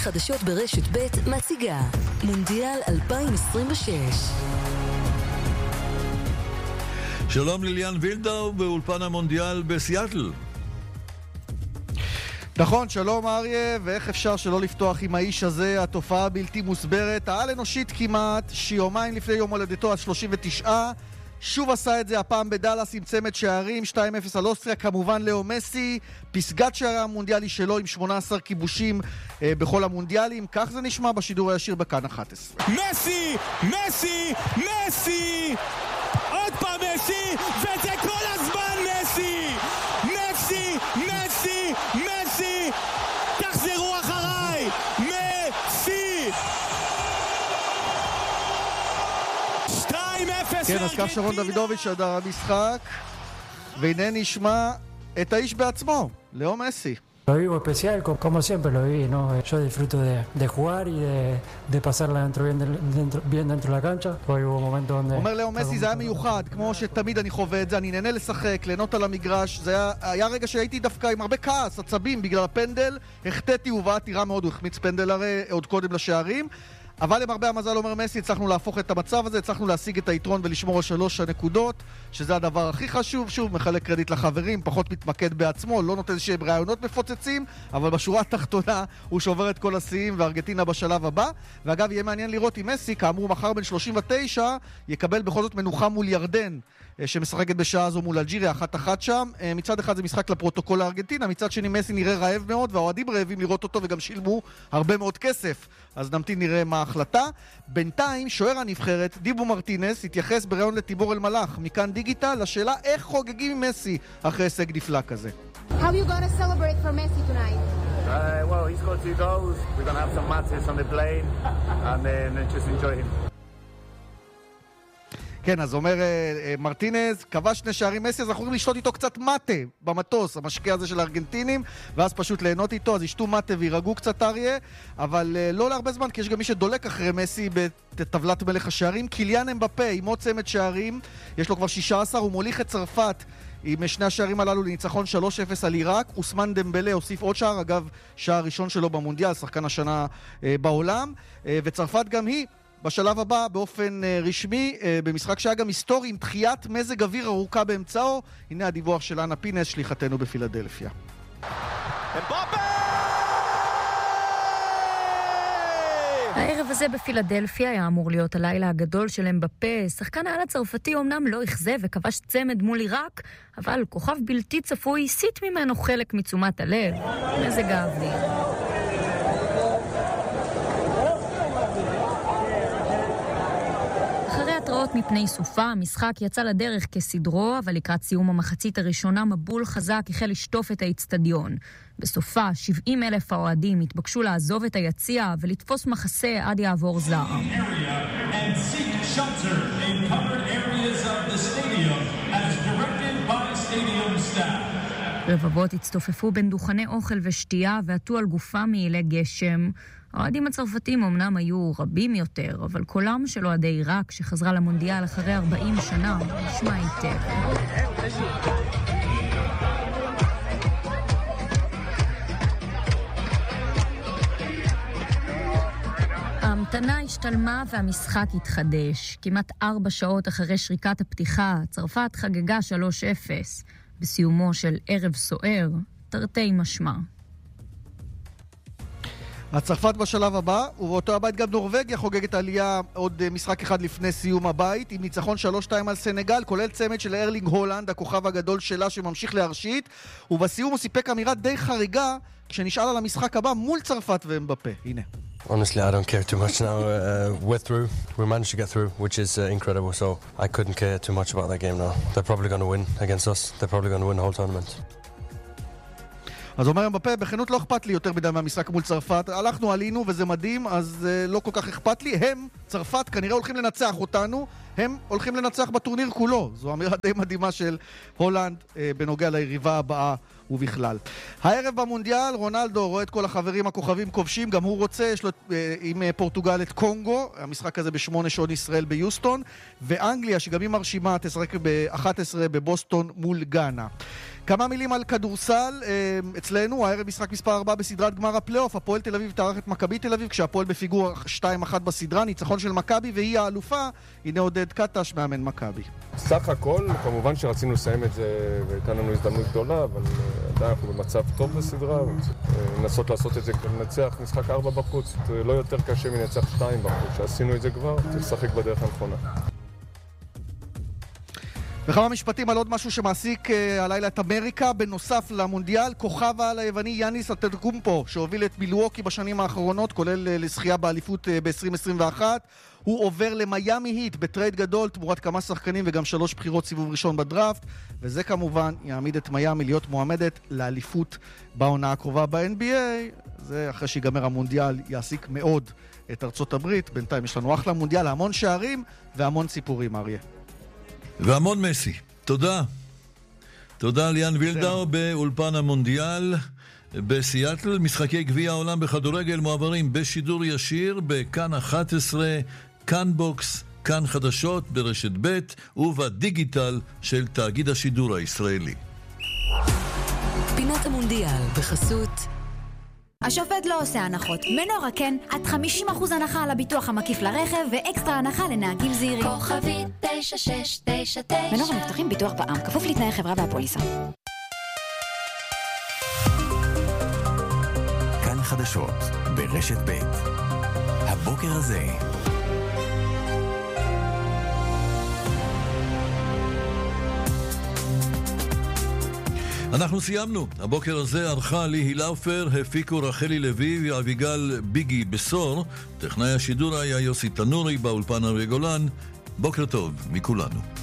חדשות ברשת ב' מציגה מונדיאל 2026. שלום ליליאן וילדאו באולפן המונדיאל בסיאטל. נכון, שלום אריה, ואיך אפשר שלא לפתוח עם האיש הזה, התופעה בלתי מוסברת, העל אנושית כמעט, שיומיים לפני יום הולדתו, 39, שוב עשה את זה הפעם בדלס עם צמד שערים, 2-0 על אוסטריה, כמובן לאו מסי, פסגת שערי המונדיאלי שלו עם 18 כיבושים בכל המונדיאלים, כך זה נשמע בשידור הישיר בכאן 11. מסי! מסי! מסי! עוד פעם מסי! וזה כל הזמן מסי! מסי! מסי! מסי! תחזרו אחריי! מסי! 2-0 כן, אז כך שרון דוידוביץ' שדר המשחק, והנה נשמע את האיש בעצמו, לאו מסי. Lo vivo especial, como siempre lo viví, ¿no? Yo disfruto de jugar y de pasarla bien dentro de la cancha. Hoy hubo momentos donde... אומר לאו מסי, זה היה מיוחד, כמו שתמיד אני חווה את זה, אני נהנה לשחק, ליהנות על המגרש, זה היה רגע שהייתי דווקא עם הרבה כעס, עצבים, בגלל הפנדל, החטאתי ובאתי רע מאוד, הוא החמיץ פנדל הרי עוד קודם לשערים, אבל למרבה המזל, אומר מסי, הצלחנו להפוך את המצב הזה, הצלחנו להשיג את היתרון ולשמור על 3 הנקודות, שזה הדבר הכי חשוב, שוב, מחלק קרדיט לחברים, פחות מתמקד בעצמו, לא נותן שהם רעיונות מפוצצים, אבל בשורה התחתונה הוא שובר את כל השיאים, וארגנטינה בשלב הבא, ואגב, יהיה מעניין לראות אם מסי, כאמור מחר בן 39, יקבל בכל זאת מנוחה מול ירדן, שמשחקת בשעה הזו מול אלג'יריה, 1-1 שם. מצד אחד זה משחק לפרוטוקול לארגנטינה, מצד שני מסי נראה רעב מאוד, והאוהדים רעבים לראות אותו וגם שילמו הרבה מאוד כסף. אז נמתין נראה מה ההחלטה. בינתיים, שוער הנבחרת, דיבו מרטינס, התייחס בראיון לתיבור אל-מלאך, מכאן דיגיטל, לשאלה איך חוגגים עם מסי אחרי הישג נפלא כזה. How are you going to celebrate for Messi tonight? Well, he's got 2 goals. We're going to have some matches on the plane and then just enjoy him. כן, אז אומר מרטינז, כבש 2 שערים מסי, אז אנחנו יכולים לשתות איתו קצת מטה במטוס, המשקה הזה של הארגנטינים, ואז פשוט ליהנות איתו, אז ישתו מטה וירגעו קצת אריה, אבל לא להרבה זמן, כי יש גם מי שדולק אחרי מסי בטבלת מלך השערים, קיליאן אמבפה, עם עוד צמד שערים, יש לו כבר 16, הוא מוליך את צרפת עם 2 השערים הללו לניצחון 3-0 על עיראק, אוסמן דמבלה הוסיף עוד שער, אגב, שער ראשון שלו במונדיאל, שחקן השנה בעולם, וצרפת גם היא, בשלב הבא, באופן רשמי, במשחק שהיה גם היסטורי עם דחיית מזג אוויר ארוכה באמצעו. הנה הדיווח של אנה פינס, שליחתנו בפילדלפיה. הערב הזה בפילדלפיה היה אמור להיות הלילה הגדול של אמבפה. שחקן העל הצרפתי אומנם לא אכזב וכבש צמד מול עיראק, אבל כוכב בלתי צפוי הסיט ממנו חלק מתשומת הלב. מזג האוויר. התראות מפני סופה, המשחק יצא לדרך כסדרו, אבל לקראת סיום המחצית הראשונה מבול חזק החל לשטוף את האצטדיון. בסופה 70,000 האוהדים התבקשו לעזוב את היציע ולתפוס מחסה עד יעבור זעם. רבבות הצטופפו בין דוכני אוכל ושתייה ועטו על גופם מעילי גשם. האוהדים הצרפתים אמנם היו רבים יותר, אבל קולם של אוהדי עיראק שחזרה למונדיאל אחרי 40 שנה נשמע היטב. ההמתנה השתלמה והמשחק התחדש. כמעט 4 שעות אחרי שריקת הפתיחה, צרפת חגגה 3-0. בסיומו של ערב סוער, תרתי משמע. הצרפת בשלב הבא, ובאותו הבית גם נורווגיה חוגגת עלייה עוד משחק אחד לפני סיום הבית, עם ניצחון 3-2 על סנגל, כולל צמד של ארלינג הולנד, הכוכב הגדול שלה שממשיך להרשית, ובסיום הוא סיפק אמירה די חריגה, כשנשאל על המשחק הבא מול צרפת ואמבפה. הנה. Honestly, I don't care too much now. We're through. We managed to get through, which is incredible. So I couldn't care too much about that game now. They're probably going to win against us. They're probably going to win the whole tournament. אז אומר אמבפה, בכנות לא אכפת לי יותר מדי מהמשחק מול צרפת. הלכנו, עלינו, וזה מדהים, אז לא כל כך אכפת לי. הם, צרפת, כנראה הולכים לנצח אותנו. הם הולכים לנצח בטורניר כולו. זו אמירה די מדהימה של הולנד בנוגע ליריבה הבאה ובכלל. הערב במונדיאל, רונלדו רואה את כל החברים הכוכבים כובשים, גם הוא רוצה, יש לו עם פורטוגל את קונגו, המשחק הזה ב8 שעון ישראל ביוסטון, ואנגליה, שגם היא מרשימה, תשחק ב11 בבוסטון מול גאנה. כמה מילים על כדורסל. אצלנו, הערב משחק מספר 4 בסדרת גמר הפלייאוף. הפועל תל אביב תארח את מכבי תל אביב, כשהפועל בפיגור 2-1 בסדרה, ניצחון של מכבי והיא האלופה. הנה עודד קטש, מאמן מכבי. סך הכל, כמובן שרצינו לסיים את זה והייתה לנו הזדמנות גדולה, אבל עדיין אנחנו במצב טוב בסדרה, לנסות לעשות את זה לנצח משחק 4 בחוץ, לא יותר קשה מנצח 2 בחוץ, שעשינו את זה כבר, תשחק בדרך הנכונה. וכמה משפטים על עוד משהו שמעסיק הלילה את אמריקה, בנוסף למונדיאל, כוכב העל היווני יאניס אנטטוקומפו, שהוביל את מילווקי בשנים האחרונות, כולל לזכייה באליפות ב-2021, הוא עובר למייאמי היט בטרייד גדול, תמורת כמה שחקנים וגם 3 בחירות סיבוב ראשון בדראפט, וזה כמובן יעמיד את מייאמי להיות מועמדת לאליפות בעונה הקרובה ב-NBA. זה אחרי שיגמר המונדיאל יעסיק מאוד את ארצות הברית. בינתיים יש לנו אחלה מונדיאל, המון שערים והמון סיפורים, אריה. והמון מסי. תודה. תודה ליאן וילדאו באולפן המונדיאל בסיאטל. משחקי גביע העולם בכדורגל מועברים בשידור ישיר בכאן 11, כאן בוקס, כאן חדשות ברשת ב' ובדיגיטל של תאגיד השידור הישראלי. פינת המונדיאל בחסות השופט לא עושה הנחות. מנורה כן, עד 50% הנחה על הביטוח המקיף לרכב ואקסטרה הנחה לנהגים זהירים. כוכבית 9699. מנורה מבטחים ביטוח בע"מ, כפוף לתנאי חברה והפוליסה. כאן חדשות ברשת ב' הבוקר הזה. אנחנו סיימנו. הבוקר הזה ערכה ליהי לאופר, הפיקו רחלי לוי ואביגל ביגי בסור. טכנאי השידור היה יוסי תנורי, באולפן אריה גולן. בוקר טוב מכולנו.